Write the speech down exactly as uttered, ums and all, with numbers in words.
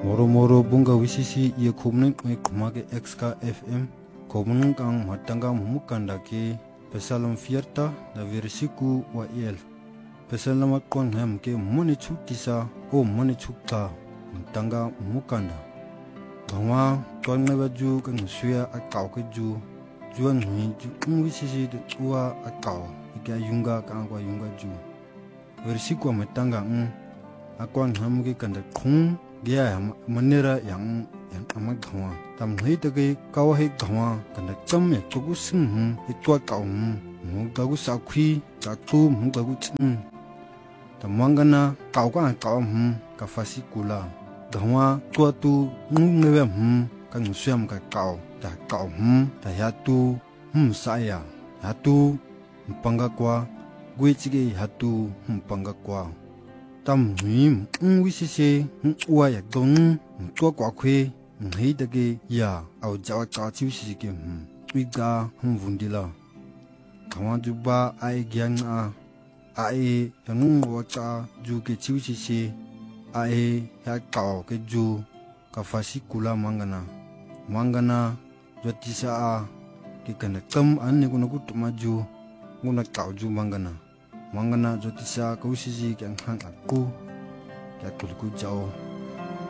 Moro moro bunga wisisi ye khobne kwe khumake X-K F M khobnung kang matanga mumukanda ke pesalom fierta da versiku wa el pesalama kon ham ke moni chukisa o moni chukta matanga mumukanda gawa kon na ju kang suya akaw ke ju juan hui ju wisisi de tua akaw ika yunga kang kwa yunga ju versiku matanga um akwan ham ke kanda khung dia manera yang yang amat gawa tam hei tage kaw hei gawa kana cham me chogu sing hu itwa kaw mu gagu sakhi ta tu mu gagu chin ta mangana kaw ka kaw hu ka fasi kula gawa tua tu mu ngewe hu kan syam ka kaw ta kaw hu ta ya tu hu saya ya tu panga kwa gwe chige ya tu hu panga kwa tam nim wisise wa ya dong to kwa khwe hei dage ya au jawa ka chi wisise ke wi ga hum vundila kawa ju ba ai gyang a ai yang wa cha ju ke chi wisise ai ya ka ke ju ka fasi kula mangana mangana jotisa a ke kana kam an ne kuna ku maju nguna ka ju mangana mangana jotisa kausisi kyang hang aku ya tulku jauh